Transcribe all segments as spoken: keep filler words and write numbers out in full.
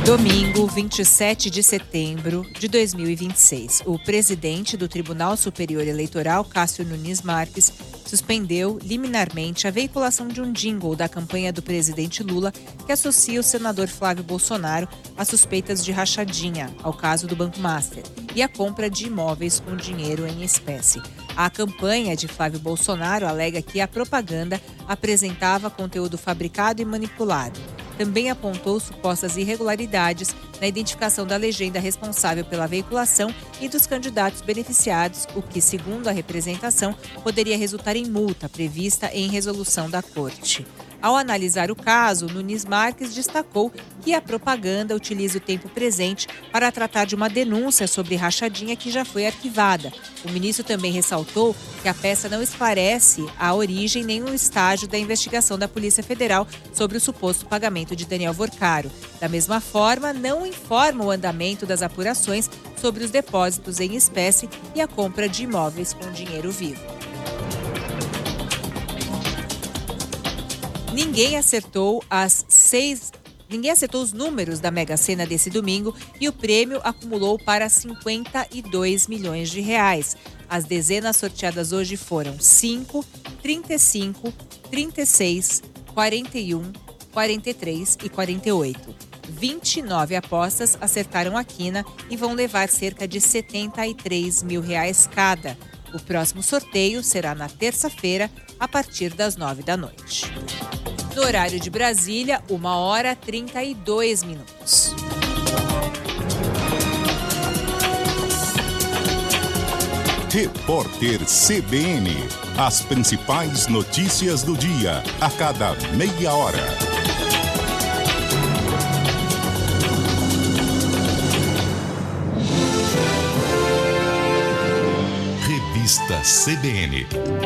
Domingo, vinte e sete de setembro de dois mil e vinte e seis, o presidente do Tribunal Superior Eleitoral, Cássio Nunes Marques, suspendeu liminarmente a veiculação de um jingle da campanha do presidente Lula que associa o senador Flávio Bolsonaro a suspeitas de rachadinha ao caso do Banco Master e a compra de imóveis com dinheiro em espécie. A campanha de Flávio Bolsonaro alega que a propaganda apresentava conteúdo fabricado e manipulado. Também apontou supostas irregularidades na identificação da legenda responsável pela veiculação e dos candidatos beneficiados, o que, segundo a representação, poderia resultar em multa prevista em resolução da Corte. Ao analisar o caso, Nunes Marques destacou que a propaganda utiliza o tempo presente para tratar de uma denúncia sobre rachadinha que já foi arquivada. O ministro também ressaltou que a peça não esclarece a origem nem o estágio da investigação da Polícia Federal sobre o suposto pagamento de Daniel Vorcaro. Da mesma forma, não informa o andamento das apurações sobre os depósitos em espécie e a compra de imóveis com dinheiro vivo. Ninguém acertou as seis... Ninguém acertou os números da Mega Sena desse domingo e o prêmio acumulou para cinquenta e dois milhões de reais. As dezenas sorteadas hoje foram cinco, trinta e cinco, trinta e seis, quarenta e um, quarenta e três e quarenta e oito. vinte e nove apostas acertaram a quina e vão levar cerca de setenta e três mil reais cada. O próximo sorteio será na terça-feira, a partir das nove da noite. No horário de Brasília, uma hora e trinta e dois minutos. Repórter C B N. As principais notícias do dia, a cada meia hora. Revista C B N.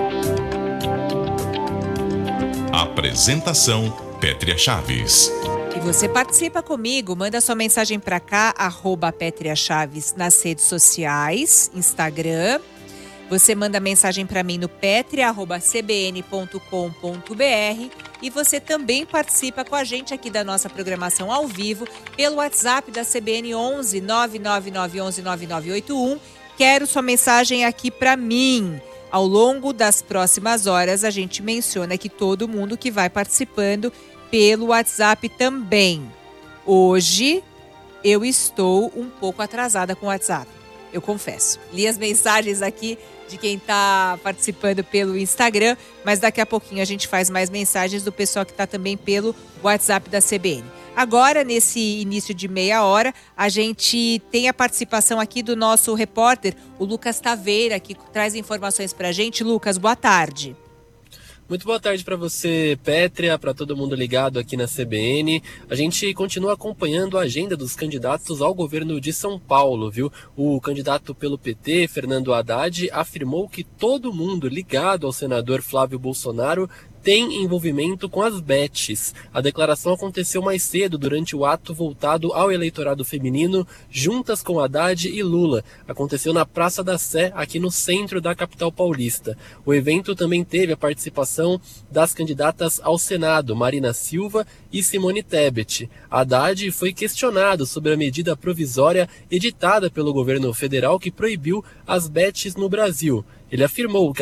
Apresentação, Pétria Chaves. E você participa comigo, manda sua mensagem para cá, arroba Pétria Chaves nas redes sociais, Instagram. Você manda mensagem para mim no petria arroba c b n ponto com ponto b r e você também participa com a gente aqui da nossa programação ao vivo pelo WhatsApp da C B N onze nove nove nove um um nove nove oito um. Quero sua mensagem aqui para mim. Ao longo das próximas horas, a gente menciona aqui todo mundo que vai participando pelo WhatsApp também. Hoje, eu estou um pouco atrasada com o WhatsApp, eu confesso. Li as mensagens aqui de quem está participando pelo Instagram, mas daqui a pouquinho a gente faz mais mensagens do pessoal que está também pelo WhatsApp da C B N. Agora, nesse início de meia hora, a gente tem a participação aqui do nosso repórter, o Lucas Taveira, que traz informações para a gente. Lucas, boa tarde. Muito boa tarde para você, Pétria, para todo mundo ligado aqui na C B N. A gente continua acompanhando a agenda dos candidatos ao governo de São Paulo, viu? O candidato pelo P T, Fernando Haddad, afirmou que todo mundo ligado ao senador Flávio Bolsonaro tem envolvimento com as bets. A declaração aconteceu mais cedo durante o ato voltado ao eleitorado feminino, juntas com Haddad e Lula. Aconteceu na Praça da Sé, aqui no centro da capital paulista. O evento também teve a participação das candidatas ao Senado, Marina Silva e Simone Tebet. Haddad foi questionado sobre a medida provisória editada pelo governo federal que proibiu as bets no Brasil. Ele afirmou que